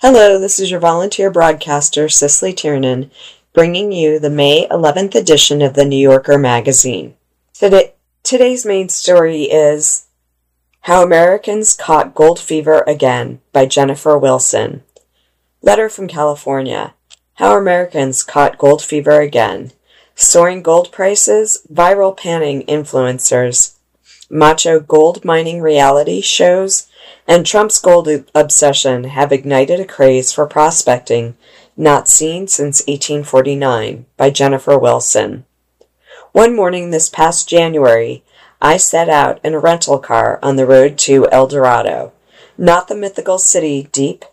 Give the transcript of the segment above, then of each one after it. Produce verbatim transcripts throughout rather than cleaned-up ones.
Hello, this is your volunteer broadcaster, Cicely Tiernan, bringing you the May eleventh edition of the New Yorker magazine. Today, today's main story is How Americans Caught Gold Fever Again by Jennifer Wilson. Letter from California. How Americans Caught Gold Fever Again. Soaring gold prices, viral panning influencers, macho gold mining reality shows, and Trump's gold obsession have ignited a craze for prospecting not seen since eighteen forty-nine, by Jennifer Wilson. One morning this past January, I set out in a rental car on the road to El Dorado, not the mythical city deep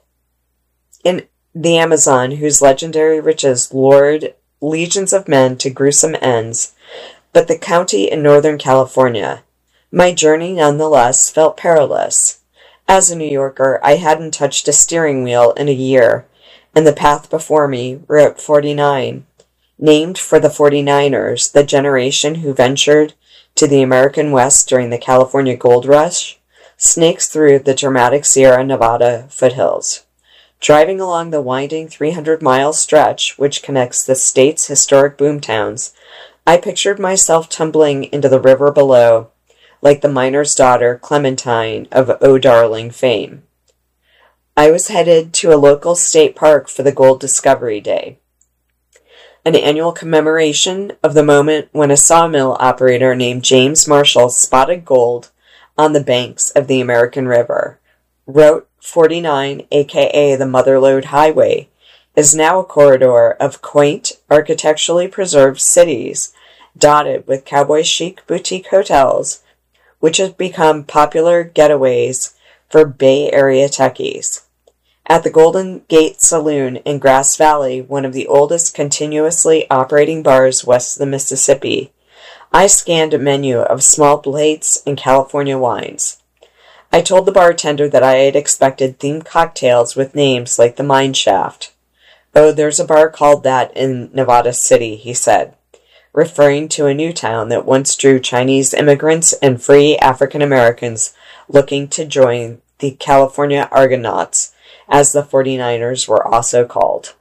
in the Amazon whose legendary riches lured legions of men to gruesome ends, but the county in Northern California. My journey nonetheless felt perilous. As a New Yorker, I hadn't touched a steering wheel in a year, and the path before me, Route forty-nine, named for the forty-niners, the generation who ventured to the American West during the California Gold Rush, snakes through the dramatic Sierra Nevada foothills. Driving along the winding three hundred mile stretch which connects the state's historic boomtowns, I pictured myself tumbling into the river below, like the miner's daughter Clementine of Oh Darling fame. I was headed to a local state park for the Gold Discovery Day, an annual commemoration of the moment when a sawmill operator named James Marshall spotted gold on the banks of the American River. Route forty-nine, aka the Motherlode Highway, is now a corridor of quaint, architecturally preserved cities, dotted with cowboy chic boutique hotels, which have become popular getaways for Bay Area techies. At the Golden Gate Saloon in Grass Valley, one of the oldest continuously operating bars west of the Mississippi, I scanned a menu of small plates and California wines. I told the bartender that I had expected themed cocktails with names like the Mine Shaft. Oh, there's a bar called that in Nevada City, he said, referring to a new town that once drew Chinese immigrants and free African Americans looking to join the California Argonauts, as the forty-niners were also called.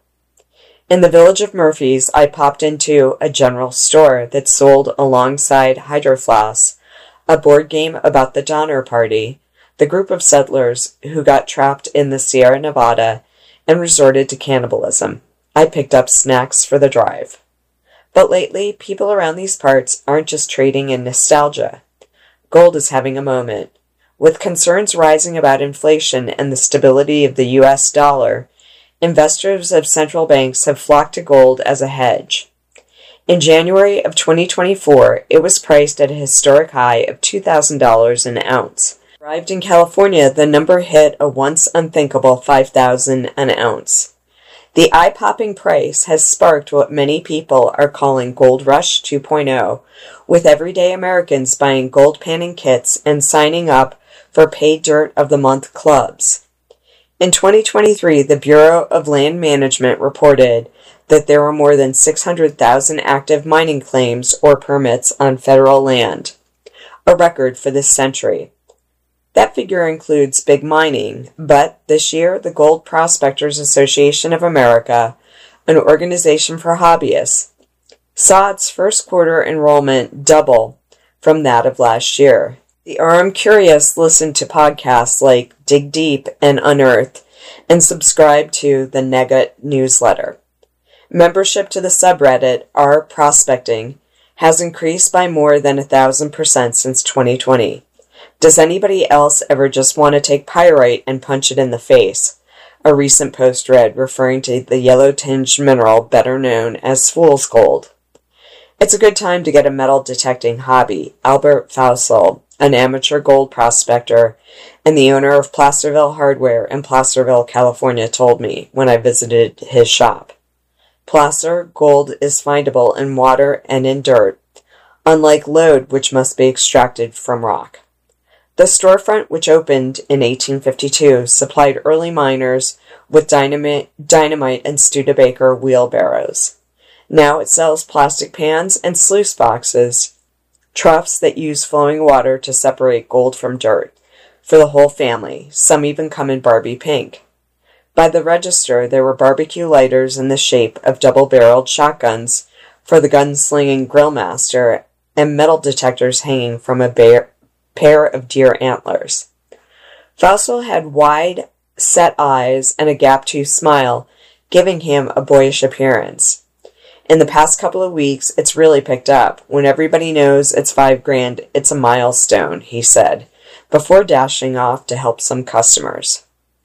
In the village of Murphy's, I popped into a general store that sold alongside Hydro Flask a board game about the Donner Party, the group of settlers who got trapped in the Sierra Nevada and resorted to cannibalism. I picked up snacks for the drive. But lately, people around these parts aren't just trading in nostalgia. Gold is having a moment. With concerns rising about inflation and the stability of the U S dollar, investors of central banks have flocked to gold as a hedge. In January of twenty twenty-four, it was priced at a historic high of two thousand dollars an ounce. Arrived in California, the number hit a once unthinkable five thousand dollars an ounce. The eye-popping price has sparked what many people are calling Gold Rush two point oh, with everyday Americans buying gold panning kits and signing up for Pay Dirt of the Month clubs. In twenty twenty-three, the Bureau of Land Management reported that there were more than six hundred thousand active mining claims or permits on federal land, a record for this century. That figure includes big mining, but this year the Gold Prospectors Association of America, an organization for hobbyists, saw its first quarter enrollment double from that of last year. The R M Curious listened to podcasts like Dig Deep and Unearthed and subscribed to the Nugget newsletter. Membership to the subreddit R Prospecting has increased by more than a thousand percent since twenty twenty. Does anybody else ever just want to take pyrite and punch it in the face? A recent post read, referring to the yellow-tinged mineral better known as fool's gold. It's a good time to get a metal detecting hobby. Albert Fausel, an amateur gold prospector and the owner of Placerville Hardware in Placerville, California, told me when I visited his shop. Placer gold is findable in water and in dirt, unlike lode, which must be extracted from rock. The storefront, which opened in eighteen fifty-two, supplied early miners with dynamite, dynamite and Studebaker wheelbarrows. Now it sells plastic pans and sluice boxes, troughs that use flowing water to separate gold from dirt, for the whole family. Some even come in Barbie pink. By the register, there were barbecue lighters in the shape of double-barreled shotguns for the gunslinging grillmaster and metal detectors hanging from a bear, pair of deer antlers. Fausel had wide, set eyes and a gap-toothed smile, giving him a boyish appearance. In the past couple of weeks, it's really picked up. When everybody knows it's five grand, it's a milestone, he said, before dashing off to help some customers.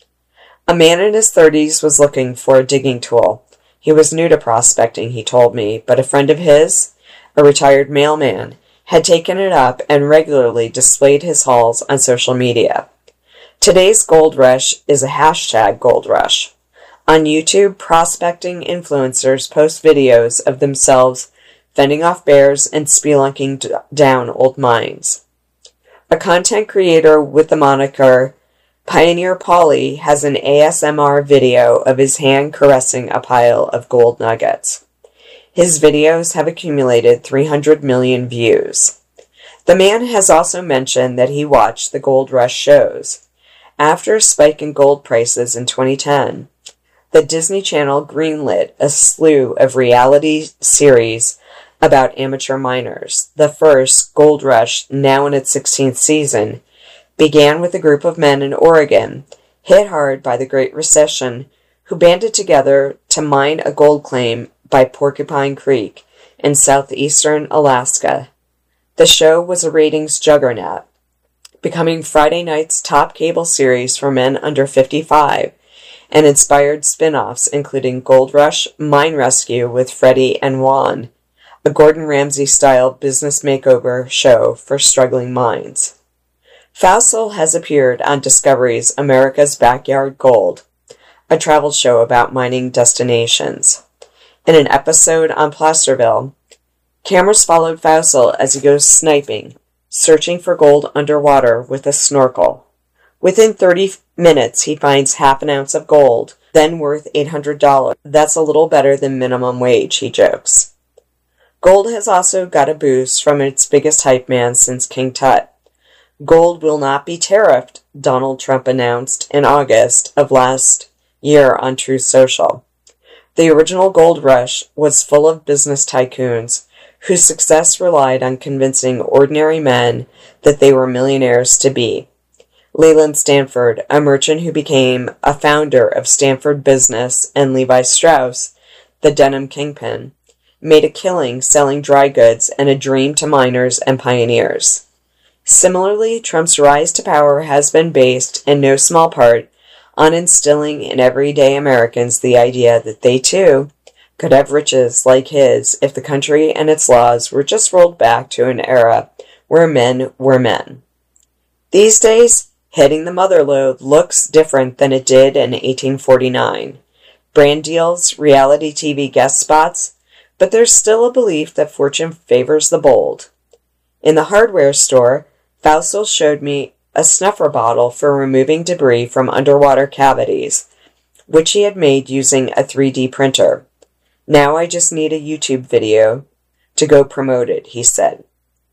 A man in his thirties was looking for a digging tool. He was new to prospecting, he told me, but a friend of his, a retired mailman, had taken it up and regularly displayed his hauls on social media. Today's gold rush is a hashtag gold rush. On YouTube, prospecting influencers post videos of themselves fending off bears and spelunking d- down old mines. A content creator with the moniker Pioneer Polly has an A S M R video of his hand caressing a pile of gold nuggets. His videos have accumulated three hundred million views. The man has also mentioned that he watched the gold rush shows. After a spike in gold prices in twenty ten, the Disney Channel greenlit a slew of reality series about amateur miners. The first, Gold Rush, now in its sixteenth season, began with a group of men in Oregon, hit hard by the Great Recession, who banded together to mine a gold claim by Porcupine Creek in southeastern Alaska. The show was a ratings juggernaut, becoming Friday night's top cable series for men under fifty-five, and inspired spin-offs including Gold Rush, Mine Rescue with Freddie and Juan, a Gordon Ramsay-style business makeover show for struggling mines. Fausel has appeared on Discovery's America's Backyard Gold, a travel show about mining destinations. In an episode on Placerville, cameras followed Fausel as he goes sniping, searching for gold underwater with a snorkel. Within thirty minutes, he finds half an ounce of gold, then worth eight hundred dollars. That's a little better than minimum wage, he jokes. Gold has also got a boost from its biggest hype man since King Tut. Gold will not be tariffed, Donald Trump announced in August of last year on Truth Social. The original gold rush was full of business tycoons whose success relied on convincing ordinary men that they were millionaires to be. Leland Stanford, a merchant who became a founder of Stanford Business, and Levi Strauss, the denim kingpin, made a killing selling dry goods and a dream to miners and pioneers. Similarly, Trump's rise to power has been based, in no small part, on instilling in everyday Americans the idea that they, too, could have riches like his if the country and its laws were just rolled back to an era where men were men. These days, hitting the motherlode looks different than it did in eighteen forty-nine. Brand deals, reality T V guest spots, but there's still a belief that fortune favors the bold. In the hardware store, Fausel showed me a snuffer bottle for removing debris from underwater cavities, which he had made using a three D printer. Now I just need a YouTube video to go promote it, he said.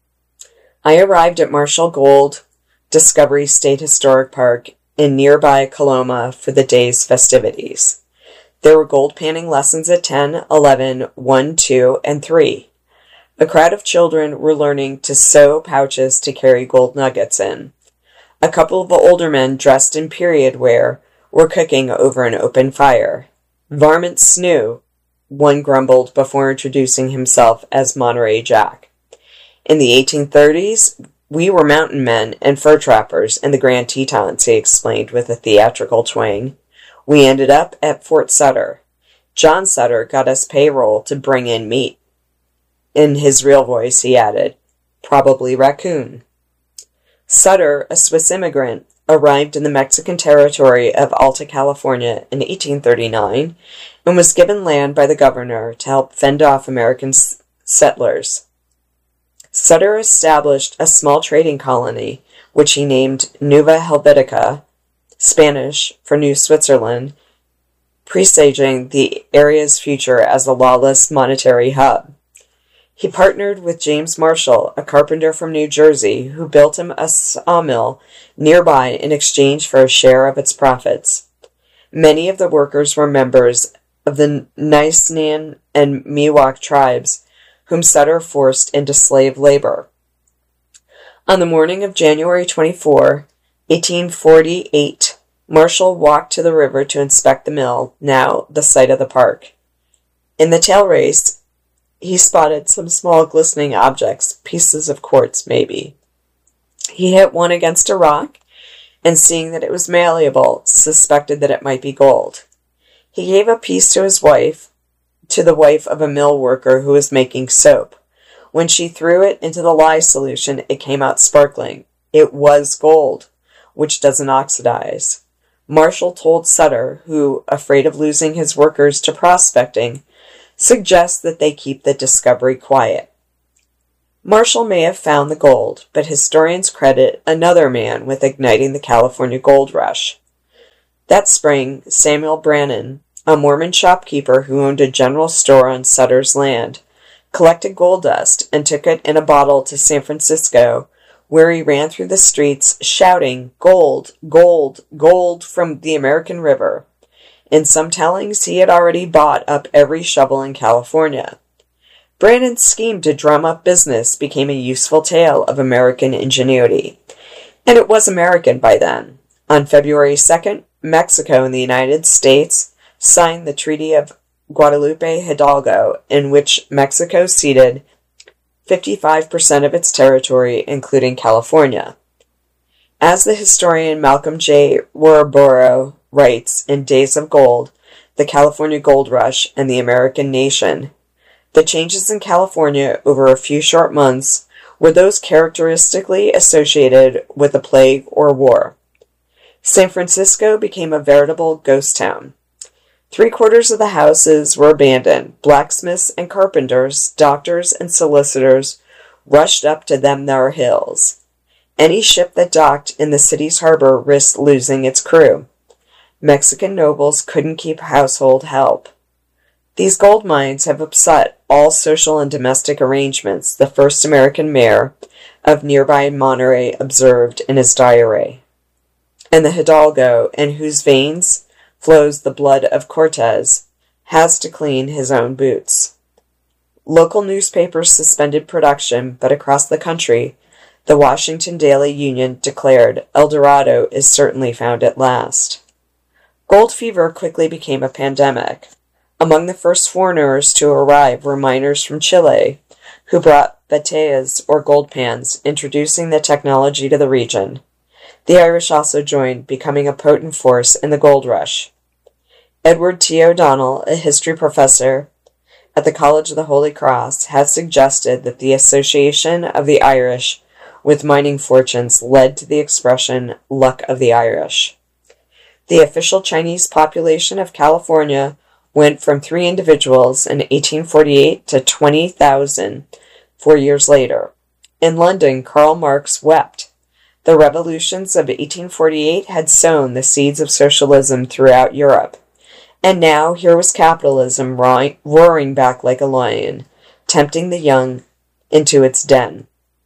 I arrived at Marshall Gold Discovery State Historic Park in nearby Coloma for the day's festivities. There were gold panning lessons at ten, eleven, one, two, and three. A crowd of children were learning to sew pouches to carry gold nuggets in. A couple of older men dressed in period wear were cooking over an open fire. Varmint snoo, one grumbled before introducing himself as Monterey Jack. In the eighteen thirties, we were mountain men and fur trappers in the Grand Tetons, he explained with a theatrical twang. We ended up at Fort Sutter. John Sutter got us payroll to bring in meat. In his real voice, he added, probably raccoon. Sutter, a Swiss immigrant, arrived in the Mexican territory of Alta California in eighteen thirty-nine and was given land by the governor to help fend off American s- settlers. Sutter established a small trading colony, which he named Nueva Helvetica, Spanish for New Switzerland, presaging the area's future as a lawless monetary hub. He partnered with James Marshall, a carpenter from New Jersey, who built him a sawmill nearby in exchange for a share of its profits. Many of the workers were members of the Nisenan and Miwok tribes, whom Sutter forced into slave labor. On the morning of January twenty-fourth, eighteen forty-eight, Marshall walked to the river to inspect the mill, now the site of the park. In the tail race, he spotted some small glistening objects, pieces of quartz maybe. He hit one against a rock, and seeing that it was malleable, suspected that it might be gold. He gave a piece to his wife, to the wife of a mill worker who was making soap. When she threw it into the lye solution, it came out sparkling. It was gold, which doesn't oxidize. Marshall told Sutter, who, afraid of losing his workers to prospecting, suggests that they keep the discovery quiet. Marshall may have found the gold, but historians credit another man with igniting the California gold rush. That spring, Samuel Brannan, a Mormon shopkeeper who owned a general store on Sutter's land, collected gold dust and took it in a bottle to San Francisco, where he ran through the streets shouting, "Gold, gold, gold from the American River." In some tellings, he had already bought up every shovel in California. Brannan's scheme to drum up business became a useful tale of American ingenuity. And it was American by then. On February second, Mexico and the United States signed the Treaty of Guadalupe Hidalgo, in which Mexico ceded fifty-five percent of its territory, including California. As the historian Malcolm J. Rohrborough writes in Days of Gold, The California Gold Rush and the American Nation, the changes in California over a few short months were those characteristically associated with a plague or war. San Francisco became a veritable ghost town. Three-quarters of the houses were abandoned. Blacksmiths and carpenters, doctors and solicitors rushed up to them their hills. Any ship that docked in the city's harbor risked losing its crew. Mexican nobles couldn't keep household help. These gold mines have upset all social and domestic arrangements, the first American mayor of nearby Monterey observed in his diary. And the Hidalgo, in whose veins flows the blood of Cortez, has to clean his own boots. Local newspapers suspended production, but across the country, the Washington Daily Union declared El Dorado is certainly found at last. Gold fever quickly became a pandemic. Among the first foreigners to arrive were miners from Chile, who brought bateas or gold pans, introducing the technology to the region. The Irish also joined, becoming a potent force in the gold rush. Edward T. O'Donnell, a history professor at the College of the Holy Cross, has suggested that the association of the Irish with mining fortunes led to the expression luck of the Irish. The official Chinese population of California went from three individuals in eighteen forty-eight to twenty thousand four years later. In London, Karl Marx wept. The revolutions of eighteen forty-eight had sown the seeds of socialism throughout Europe. And now here was capitalism roaring back like a lion, tempting the young into its den.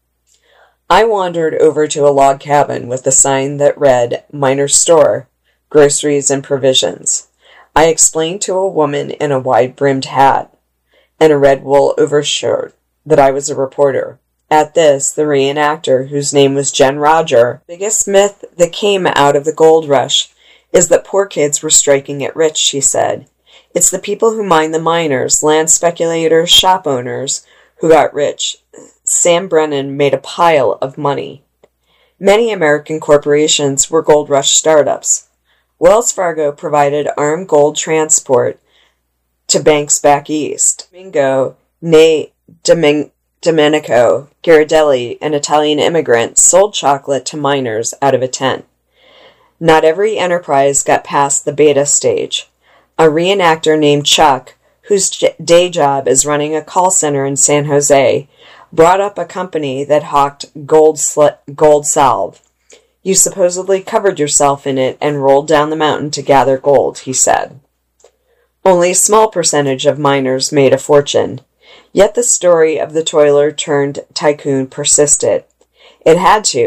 I wandered over to a log cabin with a sign that read, Miner's Store, Groceries and Provisions. I explained to a woman in a wide-brimmed hat and a red wool overshirt that I was a reporter. At this, the reenactor, whose name was Jen Roger, the biggest myth that came out of the gold rush is that poor kids were striking it rich, she said. It's the people who mine the miners, land speculators, shop owners, who got rich. Sam Brennan made a pile of money. Many American corporations were gold rush startups. Wells Fargo provided armed gold transport to banks back east. Domingo ne Domin- Domenico Ghirardelli, an Italian immigrant, sold chocolate to miners out of a tent. Not every enterprise got past the beta stage. A reenactor named Chuck, whose j- day job is running a call center in San Jose, brought up a company that hawked gold, sl- gold salve. You supposedly covered yourself in it and rolled down the mountain to gather gold, he said. Only a small percentage of miners made a fortune. Yet the story of the toiler turned tycoon persisted. It had to.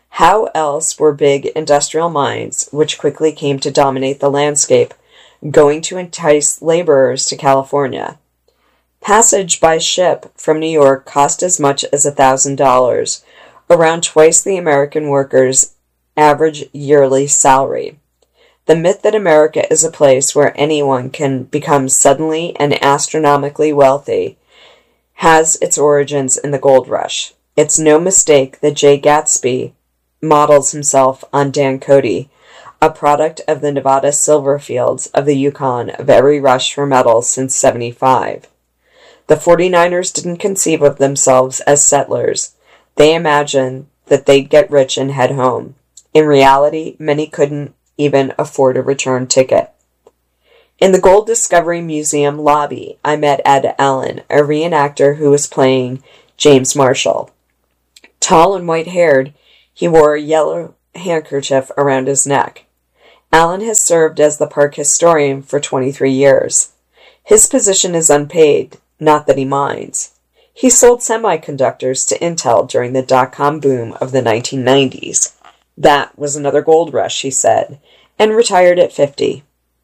How else were big industrial mines, which quickly came to dominate the landscape, going to entice laborers to California? Passage by ship from New York cost as much as a thousand dollars, around twice the American worker's average yearly salary. The myth that America is a place where anyone can become suddenly and astronomically wealthy has its origins in the gold rush. It's no mistake that Jay Gatsby models himself on Dan Cody, a product of the Nevada silver fields of the Yukon of every rush for metals since seventy-five. The forty-niners didn't conceive of themselves as settlers. They imagined that they'd get rich and head home. In reality, many couldn't even afford a return ticket. In the Gold Discovery Museum lobby, I met Ed Allen, a reenactor who was playing James Marshall. Tall and white-haired, he wore a yellow handkerchief around his neck. Allen has served as the park historian for twenty-three years. His position is unpaid, not that he minds. He sold semiconductors to Intel during the dot-com boom of the nineteen nineties. That was another gold rush, he said, and retired at fifty.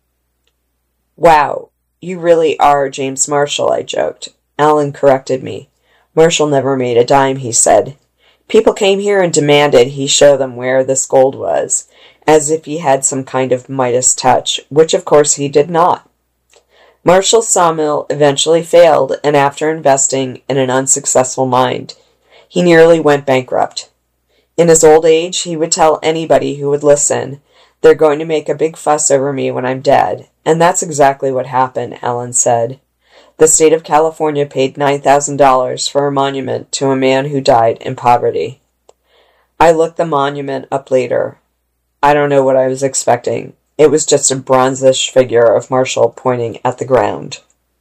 Wow, you really are James Marshall, I joked. Allen corrected me. Marshall never made a dime, he said. People came here and demanded he show them where this gold was, as if he had some kind of Midas touch, which of course he did not. Marshall's sawmill eventually failed, and after investing in an unsuccessful mine, he nearly went bankrupt. In his old age, he would tell anybody who would listen, "They're going to make a big fuss over me when I'm dead." And that's exactly what happened, Allen said. The state of California paid nine thousand dollars for a monument to a man who died in poverty. I looked the monument up later. I don't know what I was expecting. It was just a bronzish figure of Marshall pointing at the ground.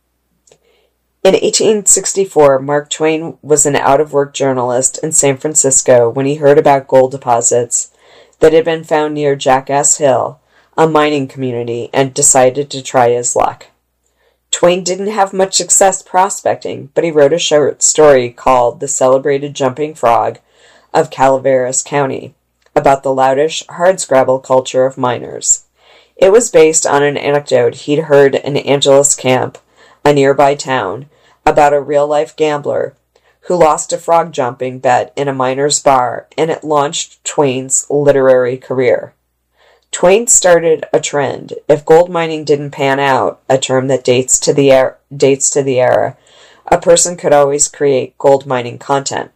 In eighteen sixty-four, Mark Twain was an out-of-work journalist in San Francisco when he heard about gold deposits that had been found near Jackass Hill, a mining community, and decided to try his luck. Twain didn't have much success prospecting, but he wrote a short story called The Celebrated Jumping Frog of Calaveras County, about the loutish, hardscrabble culture of miners. It was based on an anecdote he'd heard in Angeles Camp, a nearby town, about a real-life gambler who lost a frog-jumping bet in a miner's bar, and it launched Twain's literary career. Twain started a trend. If gold mining didn't pan out, a term that dates to the era, dates to the era, a person could always create gold mining content.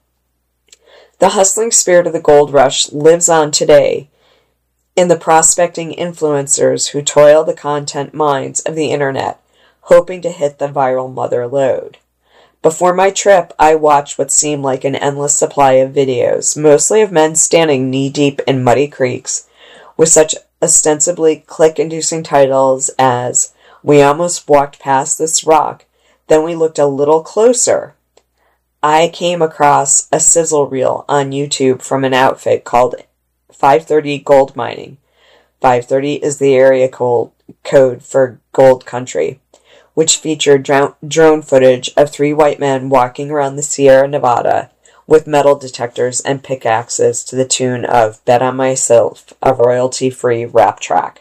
The hustling spirit of the gold rush lives on today in the prospecting influencers who toil the content mines of the internet, hoping to hit the viral mother lode. Before my trip, I watched what seemed like an endless supply of videos, mostly of men standing knee-deep in muddy creeks, with such ostensibly click-inducing titles as, "We almost walked past this rock, then we looked a little closer." I came across a sizzle reel on YouTube from an outfit called five thirty Gold Mining. five thirty is the area code for Gold Country, which featured drone footage of three white men walking around the Sierra Nevada with metal detectors and pickaxes to the tune of Bet on Myself, a royalty-free rap track.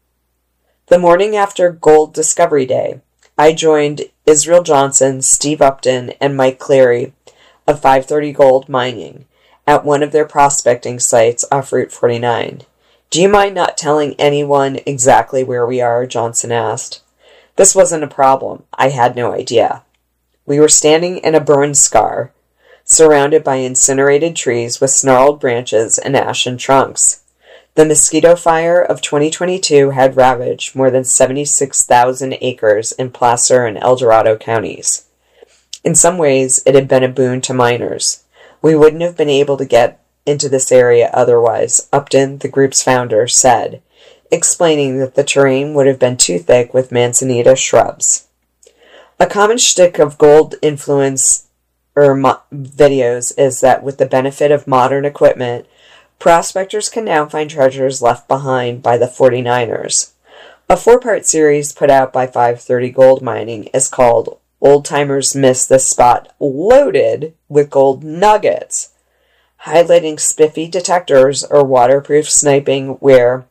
The morning after Gold Discovery Day, I joined Israel Johnson, Steve Upton, and Mike Cleary of five thirty Gold Mining at one of their prospecting sites off Route forty-nine. "Do you mind not telling anyone exactly where we are?" Johnson asked. This wasn't a problem. I had no idea. We were standing in a burn scar, surrounded by incinerated trees with snarled branches and ashen trunks. The mosquito fire of twenty twenty-two had ravaged more than seventy-six thousand acres in Placer and El Dorado counties. In some ways, it had been a boon to miners. We wouldn't have been able to get into this area otherwise, Upton, the group's founder, said, explaining that the terrain would have been too thick with manzanita shrubs. A common shtick of gold influence or mo- videos is that with the benefit of modern equipment, prospectors can now find treasures left behind by the forty-niners. A four-part series put out by five thirty Gold Mining is called Old Timers Miss This Spot, loaded with gold nuggets. highlighting spiffy detectors or waterproof sniping where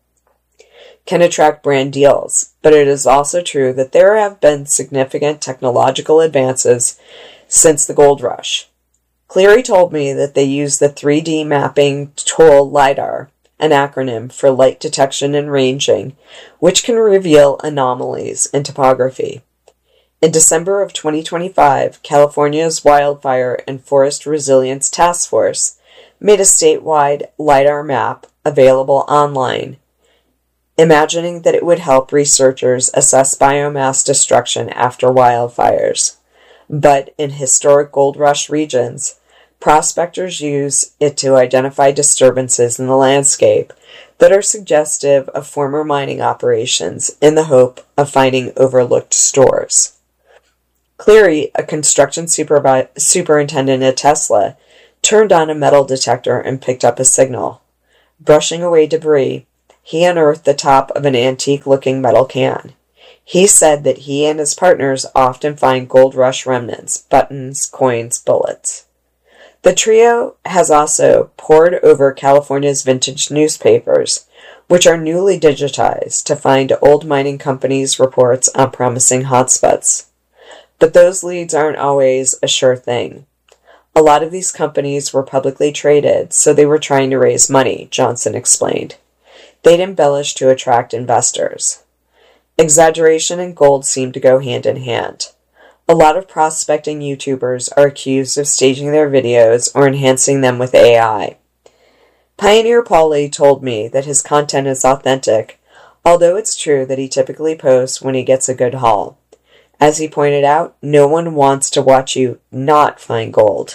can attract brand deals, but it is also true that there have been significant technological advances since the gold rush. Cleary told me that they use the three D mapping tool LiDAR, an acronym for light detection and ranging, which can reveal anomalies in topography. In December of twenty twenty-five, California's Wildfire and Forest Resilience Task Force made a statewide LiDAR map available online, imagining that it would help researchers assess biomass destruction after wildfires. But in historic gold rush regions, prospectors use it to identify disturbances in the landscape that are suggestive of former mining operations in the hope of finding overlooked stores. Cleary, a construction supervi- superintendent at Tesla, turned on a metal detector and picked up a signal. Brushing away debris, he unearthed the top of an antique-looking metal can. He said that he and his partners often find gold rush remnants, buttons, coins, bullets. The trio has also pored over California's vintage newspapers, which are newly digitized, to find old mining companies' reports on promising hotspots. But those leads aren't always a sure thing. A lot of these companies were publicly traded, so they were trying to raise money, Johnson explained. They'd embellish to attract investors. Exaggeration and gold seem to go hand in hand. A lot of prospecting YouTubers are accused of staging their videos or enhancing them with A I. Pioneer Pauly told me that his content is authentic, although it's true that he typically posts when he gets a good haul. As he pointed out, no one wants to watch you not find gold.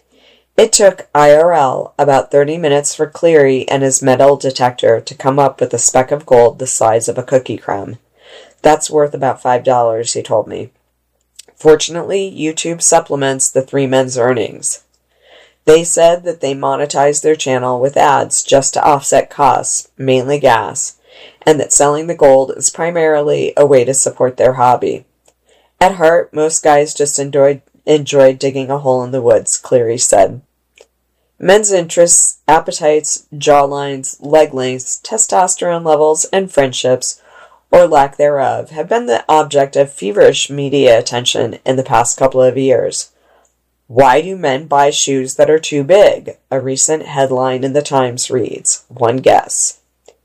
It took I R L about thirty minutes for Cleary and his metal detector to come up with a speck of gold the size of a cookie crumb. That's worth about five dollars, he told me. Fortunately, YouTube supplements the three men's earnings. They said that they monetize their channel with ads just to offset costs, mainly gas, and that selling the gold is primarily a way to support their hobby. At heart, most guys just enjoy, enjoy digging a hole in the woods, Cleary said. Men's interests, appetites, jawlines, leg lengths, testosterone levels, and friendships, or lack thereof, have been the object of feverish media attention in the past couple of years. Why do men buy shoes that are too big? A recent headline in the Times reads. One guess.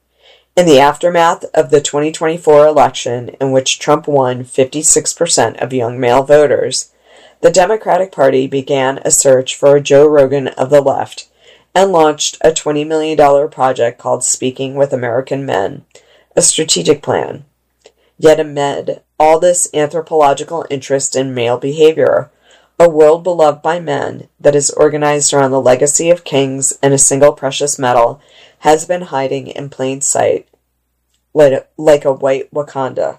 In the aftermath of the twenty twenty-four election, in which Trump won fifty-six percent of young male voters, the Democratic Party began a search for a Joe Rogan of the left and launched a twenty million dollars project called Speaking with American Men, a strategic plan. Yet amid all this anthropological interest in male behavior, a world beloved by men that is organized around the legacy of kings and a single precious metal has been hiding in plain sight like a white Wakanda.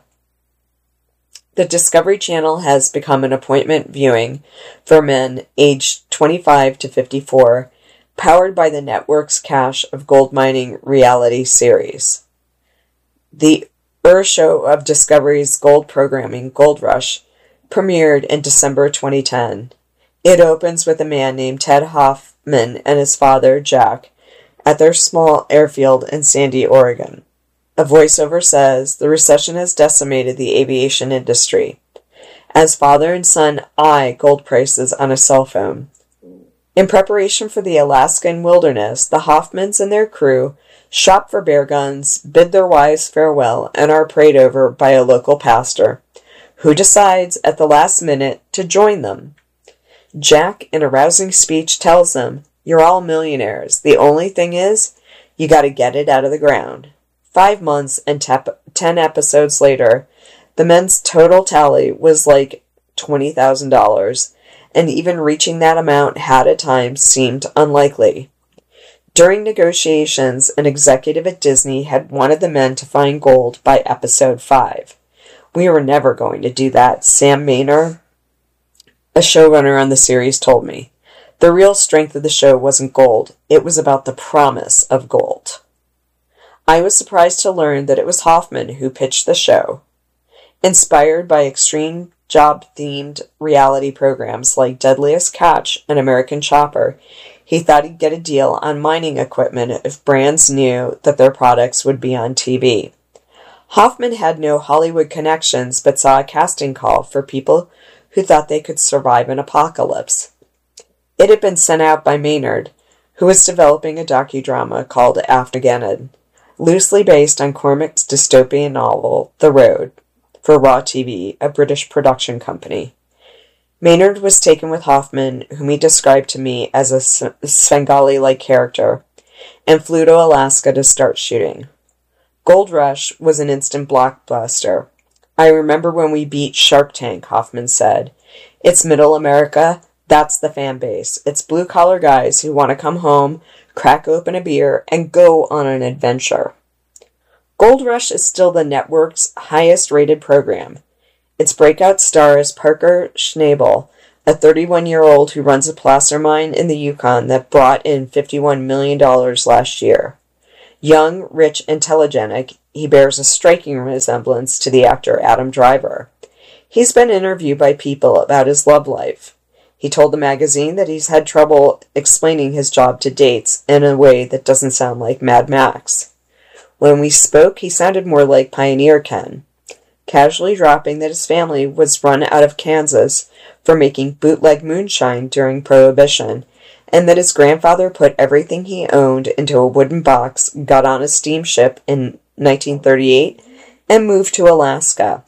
The Discovery Channel has become an appointment viewing for men aged twenty-five to fifty-four, powered by the network's cache of gold mining reality series. The Ur show of Discovery's gold programming, Gold Rush, premiered in December twenty ten. It opens with a man named Ted Hoffman and his father, Jack, at their small airfield in Sandy, Oregon. A voiceover says, the recession has decimated the aviation industry. As father and son eye gold prices on a cell phone. In preparation for the Alaskan wilderness, the Hoffmans and their crew shop for bear guns, bid their wives farewell, and are prayed over by a local pastor, who decides at the last minute to join them. Jack, in a rousing speech, tells them, you're all millionaires. The only thing is, you gotta get it out of the ground. Five months and tep- ten episodes later, the men's total tally was like twenty thousand dollars, and even reaching that amount had at times seemed unlikely. During negotiations, an executive at Disney had wanted the men to find gold by episode five. We were never going to do that, Sam Maynor, a showrunner on the series, told me. The real strength of the show wasn't gold, it was about the promise of gold. I was surprised to learn that it was Hoffman who pitched the show. Inspired by extreme job-themed reality programs like Deadliest Catch and American Chopper, He thought he'd get a deal on mining equipment if brands knew that their products would be on T V. Hoffman had no Hollywood connections but saw a casting call for people who thought they could survive an apocalypse. It had been sent out by Maynard, who was developing a docudrama called Afghanistan, loosely based on Cormac's dystopian novel The Road, for Raw T V, a British production company. Maynard was taken with Hoffman, whom he described to me as a Svengali-like character, and flew to Alaska to start shooting. Gold Rush was an instant blockbuster. I remember when we beat Shark Tank, Hoffman said. It's middle America, that's the fan base. It's blue-collar guys who want to come home, crack open a beer, and go on an adventure. Gold Rush is still the network's highest-rated program. Its breakout star is Parker Schnabel, a thirty-one-year-old who runs a placer mine in the Yukon that brought in fifty-one million dollars last year. Young, rich, and telegenic, he bears a striking resemblance to the actor Adam Driver. He's been interviewed by People about his love life. He told the magazine that he's had trouble explaining his job to dates in a way that doesn't sound like Mad Max. When we spoke, he sounded more like Pioneer Ken, casually dropping that his family was run out of Kansas for making bootleg moonshine during Prohibition, and that his grandfather put everything he owned into a wooden box, got on a steamship in nineteen thirty-eight, and moved to Alaska.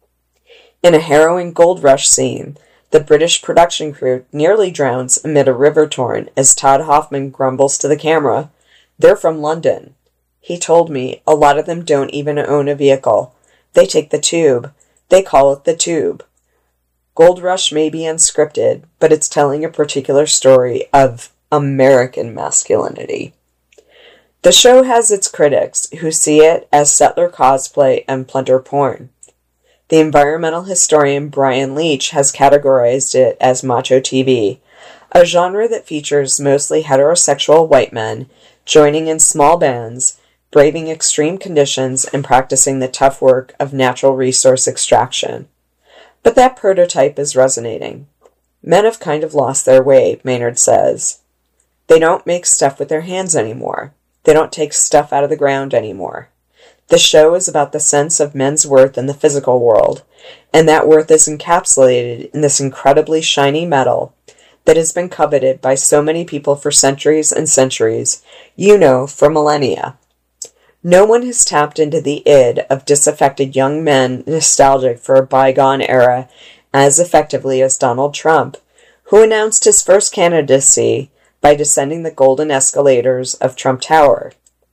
In a harrowing gold rush scene, the British production crew nearly drowns amid a river torrent as Todd Hoffman grumbles to the camera, "They're from London." He told me a lot of them don't even own a vehicle. They take the tube. They call it the tube. Gold Rush may be unscripted, but it's telling a particular story of American masculinity. The show has its critics, who see it as settler cosplay and plunder porn. The environmental historian Brian Leach has categorized it as macho T V, a genre that features mostly heterosexual white men joining in small bands, braving extreme conditions, and practicing the tough work of natural resource extraction. But that prototype is resonating. Men have kind of lost their way, Maynard says. They don't make stuff with their hands anymore. They don't take stuff out of the ground anymore. The show is about the sense of men's worth in the physical world, and that worth is encapsulated in this incredibly shiny metal that has been coveted by so many people for centuries and centuries, you know, for millennia. No one has tapped into the id of disaffected young men nostalgic for a bygone era as effectively as Donald Trump, who announced his first candidacy by descending the golden escalators of Trump Tower.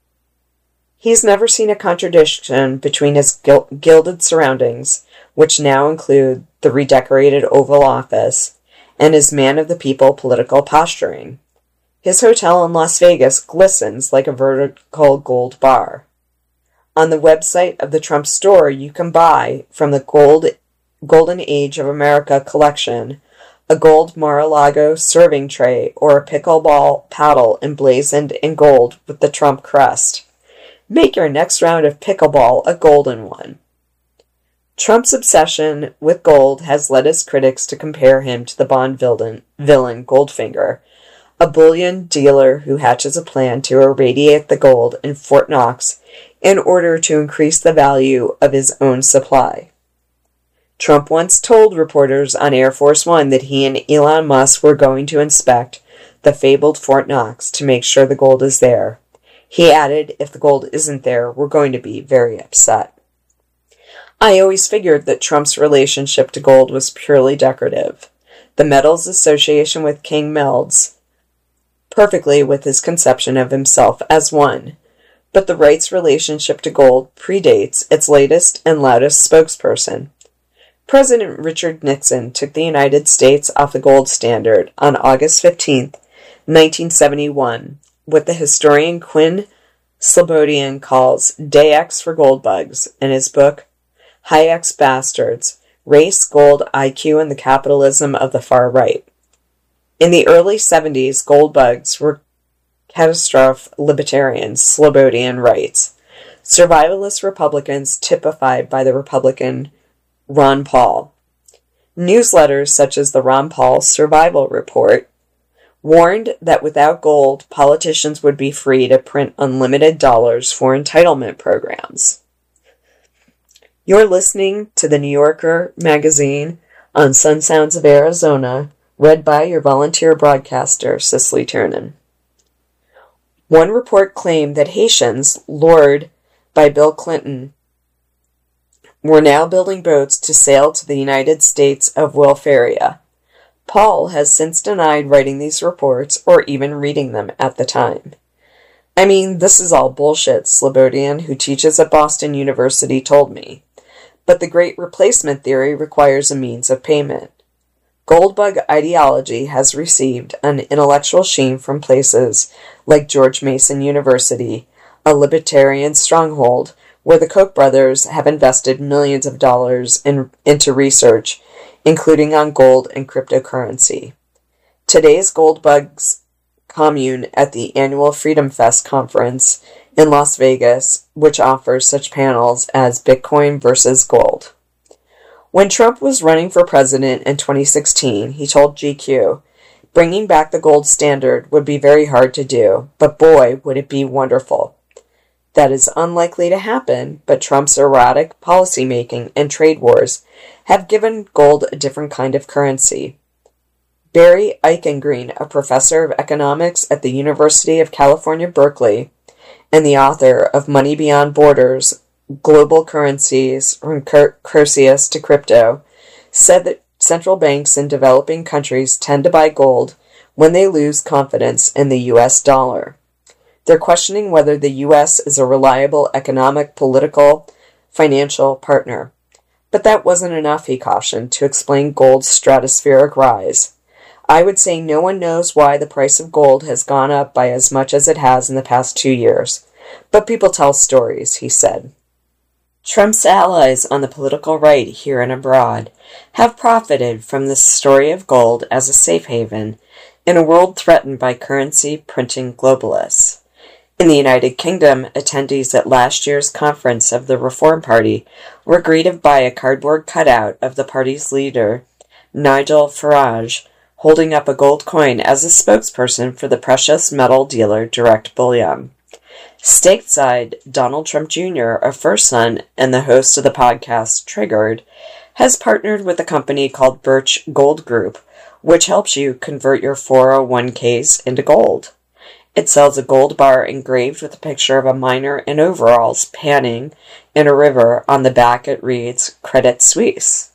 He's never seen a contradiction between his gil- gilded surroundings, which now include the redecorated Oval Office, and his man-of-the-people political posturing. His hotel in Las Vegas glistens like a vertical gold bar. On the website of the Trump store, you can buy, from the Gold, Golden Age of America collection, a gold Mar-a-Lago serving tray or a pickleball paddle emblazoned in gold with the Trump crest. Make your next round of pickleball a golden one. Trump's obsession with gold has led his critics to compare him to the Bond villain, villain Goldfinger, a bullion dealer who hatches a plan to irradiate the gold in Fort Knox in order to increase the value of his own supply. Trump once told reporters on Air Force One that he and Elon Musk were going to inspect the fabled Fort Knox to make sure the gold is there. He added, if the gold isn't there, we're going to be very upset. I always figured that Trump's relationship to gold was purely decorative. The metal's association with King melds perfectly with his conception of himself as one, but the right's relationship to gold predates its latest and loudest spokesperson. President Richard Nixon took the United States off the gold standard on August fifteenth, nineteen seventy-one, what the historian Quinn Slobodian calls Day X for Gold Bugs in his book High X Bastards, Race, Gold, I Q, and the Capitalism of the Far Right. In the early seventies, gold bugs were catastrophic libertarians, Slobodian writes, survivalist Republicans typified by the Republican Ron Paul. Newsletters such as the Ron Paul Survival Report warned that without gold, politicians would be free to print unlimited dollars for entitlement programs. You're listening to the New Yorker magazine on Sun Sounds of Arizona, read by your volunteer broadcaster, Cicely Tiernan. One report claimed that Haitians, lured by Bill Clinton, were now building boats to sail to the United States of Welfaria. Paul has since denied writing these reports or even reading them at the time. I mean, this is all bullshit, Slobodian, who teaches at Boston University, told me. But the Great Replacement theory requires a means of payment. Goldbug ideology has received an intellectual sheen from places like George Mason University, a libertarian stronghold where the Koch brothers have invested millions of dollars in, into research, including on gold and cryptocurrency. Today's Goldbug's commune at the annual Freedom Fest conference in Las Vegas, which offers such panels as Bitcoin versus gold. When Trump was running for president in twenty sixteen, he told G Q, bringing back the gold standard would be very hard to do, but boy, would it be wonderful. That is unlikely to happen, but Trump's erratic policymaking and trade wars have given gold a different kind of currency. Barry Eichengreen, a professor of economics at the University of California, Berkeley, and the author of Money Beyond Borders, Global Currencies, from Croesus to Crypto, said that central banks in developing countries tend to buy gold when they lose confidence in the U S dollar. They're questioning whether the U S is a reliable economic, political, financial partner. But that wasn't enough, he cautioned, to explain gold's stratospheric rise. I would say no one knows why the price of gold has gone up by as much as it has in the past two years. But people tell stories, he said. Trump's allies on the political right here and abroad have profited from the story of gold as a safe haven in a world threatened by currency printing globalists. In the United Kingdom, attendees at last year's conference of the Reform Party were greeted by a cardboard cutout of the party's leader, Nigel Farage, holding up a gold coin as a spokesperson for the precious metal dealer Direct Bullion. Stateside, Donald Trump Junior, a first son and the host of the podcast Triggered, has partnered with a company called Birch Gold Group, which helps you convert your four oh one k's into gold. It sells a gold bar engraved with a picture of a miner in overalls panning in a river. On the back it reads, Credit Suisse.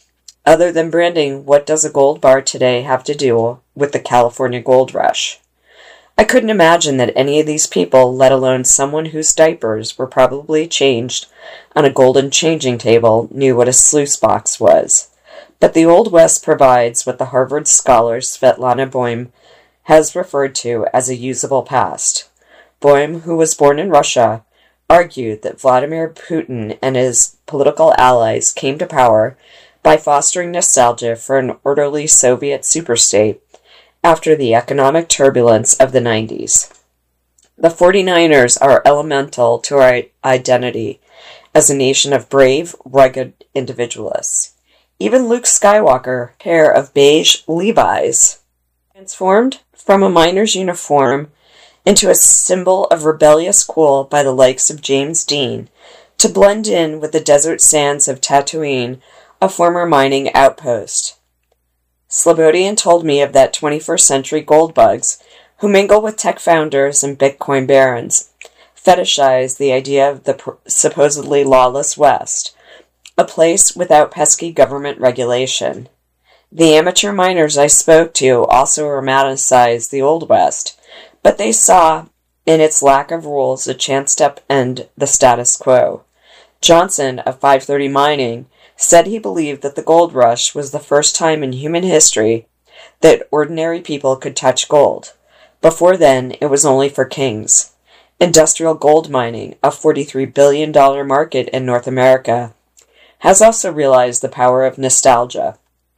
Other than branding, what does a gold bar today have to do with the California gold rush? I couldn't imagine that any of these people, let alone someone whose diapers were probably changed on a golden changing table, knew what a sluice box was. But the Old West provides what the Harvard scholar Svetlana Boym has referred to as a usable past. Boym, who was born in Russia, argued that Vladimir Putin and his political allies came to power by fostering nostalgia for an orderly Soviet superstate after the economic turbulence of the nineties. The forty-niners are elemental to our identity as a nation of brave, rugged individualists. Even Luke Skywalker, pair of beige Levi's, transformed from a miner's uniform into a symbol of rebellious cool by the likes of James Dean, to blend in with the desert sands of Tatooine, a former mining outpost. Slobodian told me of that twenty-first century gold bugs who mingle with tech founders and Bitcoin barons, fetishize the idea of the pr- supposedly lawless West, a place without pesky government regulation. The amateur miners I spoke to also romanticized the Old West, but they saw in its lack of rules a chance to upend the status quo. Johnson of five thirty Mining said he believed that the gold rush was the first time in human history that ordinary people could touch gold. Before then, it was only for kings. Industrial gold mining, a forty-three billion dollars market in North America, has also realized the power of nostalgia.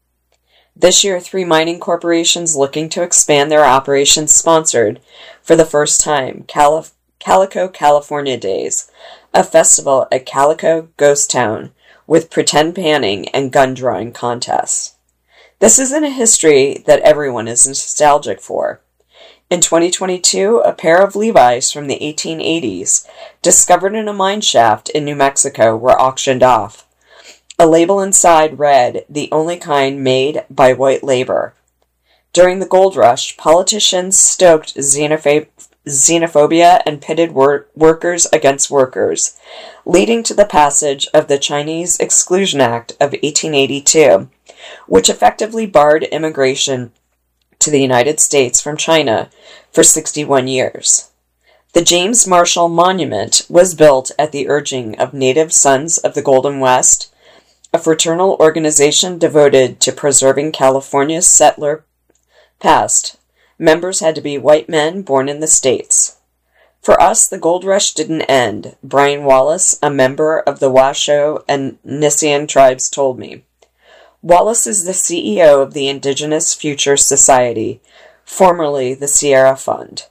This year, three mining corporations looking to expand their operations sponsored, for the first time, Calif- Calico California Days, a festival at Calico Ghost Town, with pretend panning and gun drawing contests. This isn't a history that everyone is nostalgic for. In twenty twenty-two, a pair of Levi's from the eighteen eighties, discovered in a mine shaft in New Mexico, were auctioned off. A label inside read, "The only kind made by white labor." During the gold rush, politicians stoked xenoph- xenophobia and pitted wor- workers against workers, leading to the passage of the Chinese Exclusion Act of eighteen eighty-two, which effectively barred immigration to the United States from China for sixty-one years. The James Marshall Monument was built at the urging of Native Sons of the Golden West, a fraternal organization devoted to preserving California's settler past. Members had to be white men born in the States. For us, the gold rush didn't end, Brian Wallace, a member of the Washoe and Nissean tribes, told me. Wallace is the C E O of the Indigenous Futures Society, formerly the Sierra Fund.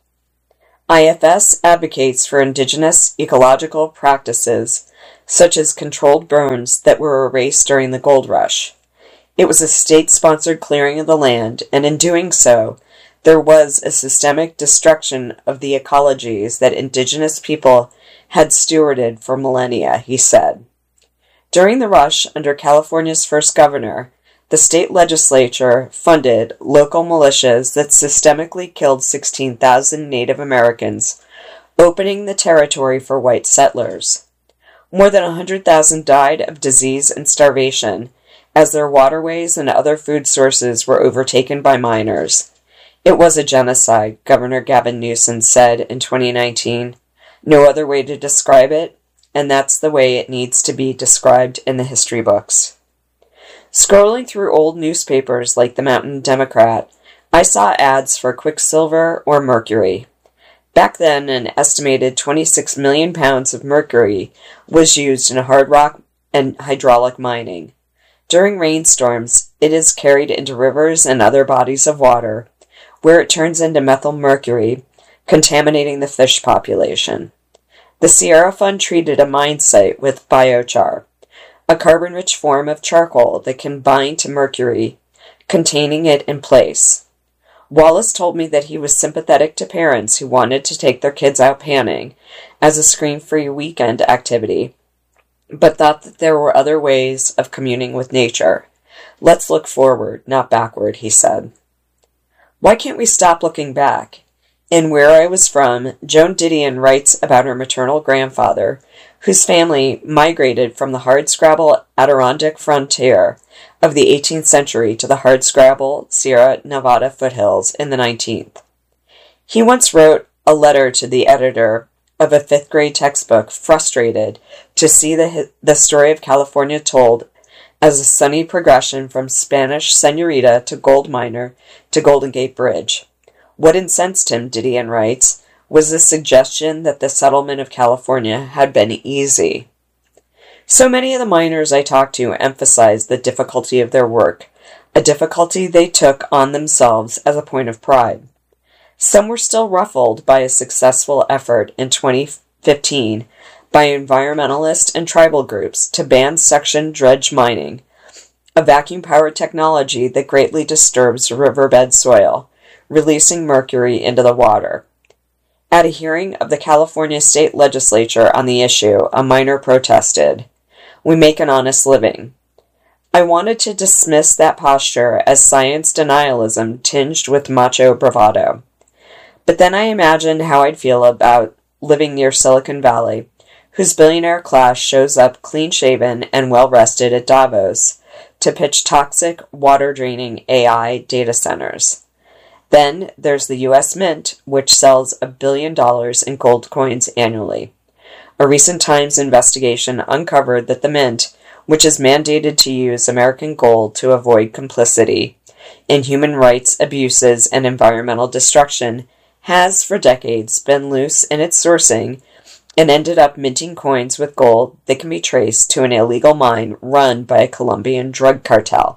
I F S advocates for indigenous ecological practices, such as controlled burns that were erased during the gold rush. It was a state-sponsored clearing of the land, and in doing so, there was a systemic destruction of the ecologies that indigenous people had stewarded for millennia, he said. During the rush, under California's first governor, the state legislature funded local militias that systemically killed sixteen thousand Native Americans, opening the territory for white settlers. More than one hundred thousand died of disease and starvation, as their waterways and other food sources were overtaken by miners. It was a genocide, Governor Gavin Newsom said in twenty nineteen. No other way to describe it, and that's the way it needs to be described in the history books. Scrolling through old newspapers like the Mountain Democrat, I saw ads for Quicksilver or Mercury. Back then, an estimated twenty-six million pounds of mercury was used in hard rock and hydraulic mining. During rainstorms, it is carried into rivers and other bodies of water, where it turns into methyl mercury, contaminating the fish population. The Sierra Fund treated a mine site with biochar, a carbon-rich form of charcoal that can bind to mercury, containing it in place. Wallace told me that he was sympathetic to parents who wanted to take their kids out panning as a screen-free weekend activity, but thought that there were other ways of communing with nature. Let's look forward, not backward, he said. Why can't we stop looking back? In Where I Was From, Joan Didion writes about her maternal grandfather, whose family migrated from the hardscrabble Adirondack frontier of the eighteenth century to the hardscrabble Sierra Nevada foothills in the nineteenth. He once wrote a letter to the editor of a fifth grade textbook, frustrated to see the, the story of California told as a sunny progression from Spanish senorita to gold miner to Golden Gate Bridge. What incensed him, Didion writes, was the suggestion that the settlement of California had been easy. So many of the miners I talked to emphasized the difficulty of their work, a difficulty they took on themselves as a point of pride. Some were still ruffled by a successful effort in twenty fifteen by environmentalist and tribal groups to ban suction dredge mining, a vacuum-powered technology that greatly disturbs riverbed soil, releasing mercury into the water. At a hearing of the California State Legislature on the issue, a miner protested, "We make an honest living." I wanted to dismiss that posture as science denialism tinged with macho bravado. But then I imagined how I'd feel about living near Silicon Valley, whose billionaire class shows up clean-shaven and well-rested at Davos to pitch toxic, water-draining A I data centers. Then there's the U S Mint, which sells a billion dollars in gold coins annually. A recent Times investigation uncovered that the Mint, which is mandated to use American gold to avoid complicity in human rights abuses and environmental destruction, has for decades been loose in its sourcing and ended up minting coins with gold that can be traced to an illegal mine run by a Colombian drug cartel.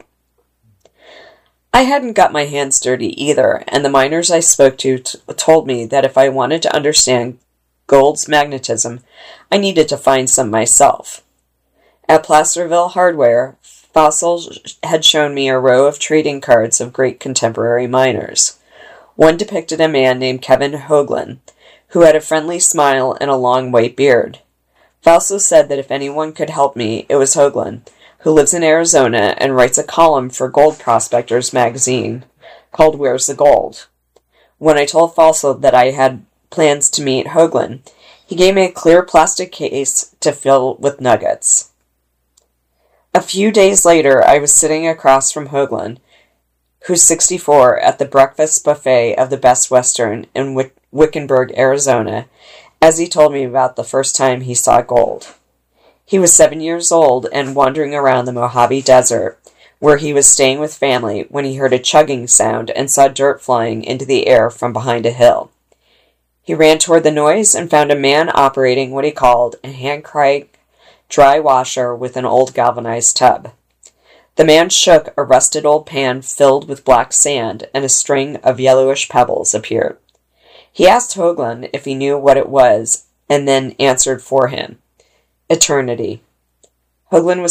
I hadn't got my hands dirty either, and the miners I spoke to t- told me that if I wanted to understand gold's magnetism, I needed to find some myself. At Placerville Hardware, Fossil had shown me a row of trading cards of great contemporary miners. One depicted a man named Kevin Hoagland, who had a friendly smile and a long white beard. Fossil said that if anyone could help me, it was Hoagland, who lives in Arizona and writes a column for Gold Prospectors magazine called Where's the Gold? When I told Fossil that I had plans to meet Hoagland, he gave me a clear plastic case to fill with nuggets. A few days later, I was sitting across from Hoagland, who's sixty-four, at the breakfast buffet of the Best Western in Wick- Wickenburg, Arizona, as he told me about the first time he saw gold. He was seven years old and wandering around the Mojave Desert, where he was staying with family, when he heard a chugging sound and saw dirt flying into the air from behind a hill. He ran toward the noise and found a man operating what he called a hand-crank dry washer with an old galvanized tub. The man shook a rusted old pan filled with black sand, and a string of yellowish pebbles appeared. He asked Hoagland if he knew what it was, and then answered for him. Eternity. Hoagland was